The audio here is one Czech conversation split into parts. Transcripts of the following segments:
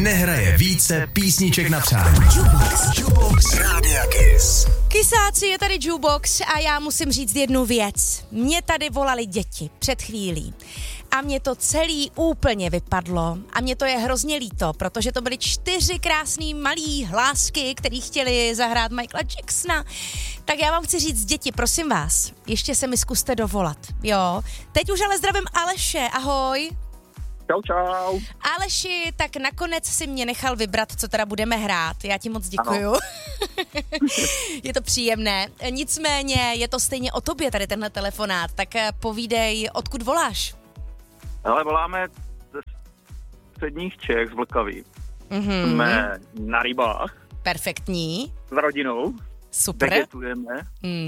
nehraje více písniček na přání. Jukebox Rádia Kiss. Kysáci, je tady Jukebox a já musím říct jednu věc. Mě tady volali děti před chvílí a mě to celý úplně vypadlo a mě to je hrozně líto, protože to byly 4 krásný malý hlásky, který chtěli zahrát Michaela Jacksona. Tak já vám chci říct, děti, prosím vás, ještě se mi zkuste dovolat, jo. Teď už ale zdravím Aleše, ahoj. Čau, čau. Aleši, tak nakonec si mě nechal vybrat, co teda budeme hrát. Já ti moc děkuju. Je to příjemné. Nicméně je to stejně o tobě tady tenhle telefonát, tak povídej, odkud voláš? Hele, voláme ze středních Čech, z Vlkaví. Jsme na rybách. Perfektní. S rodinou. Super. Vegetujeme.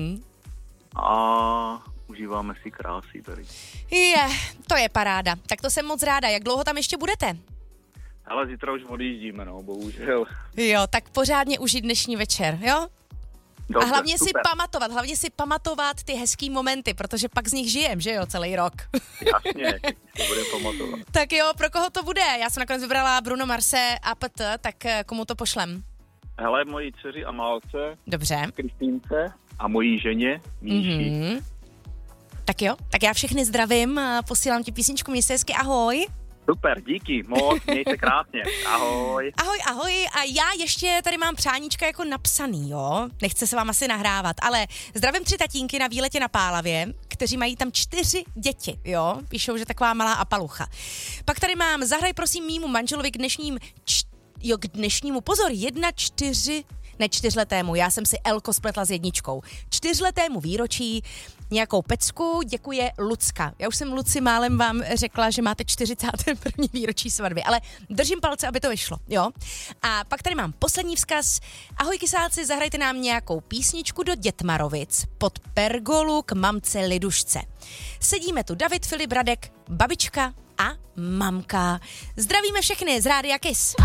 A užíváme si krásy tady. To je paráda. Tak to jsem moc ráda. Jak dlouho tam ještě budete? Ale zítra už odjíždíme, no, bohužel. Jo, tak pořádně užít dneší večer, jo? Dobře, a hlavně super. si pamatovat ty hezký momenty, protože pak z nich žijem, že jo, celý rok. Jasně, to budeme pamatovat. Tak jo, pro koho to bude? Já jsem nakonec vybrala Bruno Marse a APT, tak komu to pošlem? Hele, mojí dceři Amálce, Dobře. Kristýnce a mojí ženě Míši. Tak jo, tak já všechny zdravím, posílám ti písničku, měj se hezky, ahoj. Super, díky, moc, měj se krásně, ahoj. Ahoj a já ještě tady mám přáníčka jako napsaný, jo, nechce se vám asi nahrávat, ale zdravím 3 tatínky na výletě na Pálavě, kteří mají tam 4 děti, jo, píšou, že taková malá apalucha. Pak tady mám, zahraj prosím mýmu manželovi k dnešnímu, pozor, 4letému, já jsem si Elko spletla s 1, 4letému výročí, nějakou pecku, děkuje Lucka. Já už jsem Luci málem vám řekla, že máte 41. výročí svatby, ale držím palce, aby to vyšlo, jo. A pak tady mám poslední vzkaz. Ahoj kysáci, zahrajte nám nějakou písničku do Dětmarovic pod pergolu k mamce Lidušce. Sedíme tu David, Filip, Radek, babička a mamka. Zdravíme všechny z Rádia Kiss.